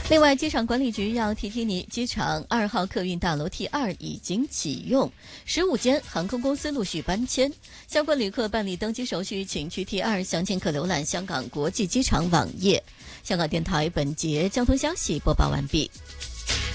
另外，机场管理局要提提你，机场2号客运大楼 T2 已经启用，15间航空公司陆续搬迁，相关旅客办理登机手续，请去 T2，详情可浏览香港国际机场网页。香港电台本节交通消息播报完毕。